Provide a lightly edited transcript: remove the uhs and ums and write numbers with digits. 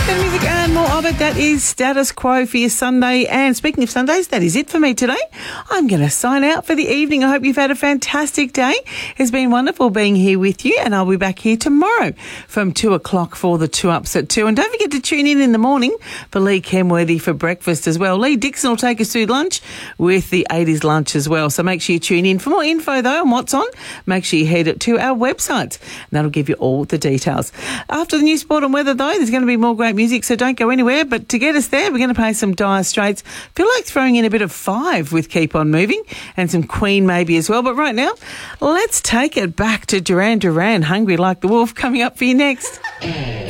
Better music and more of it. That is Status Quo for your Sunday. And speaking of Sundays, that is it for me today. I'm going to sign out for the evening. I hope you've had a fantastic day. It's been wonderful being here with you, and I'll be back here tomorrow from 2 o'clock for the 2 Ups at 2. And don't forget to tune in the morning for Lee Kenworthy for breakfast as well. Lee Dixon will take us through lunch with the 80s lunch as well. So make sure you tune in. For more info, though, on what's on, make sure you head to our website. And that'll give you all the details. After the news, sport and weather, though, there's going to be more great music, so don't go anywhere. But to get us there, we're going to play some Dire Straits. Feel like throwing in a bit of Five with Keep On Moving, and some Queen maybe as well. But right now, let's take it back to Duran Duran, Hungry Like the Wolf, coming up for you next.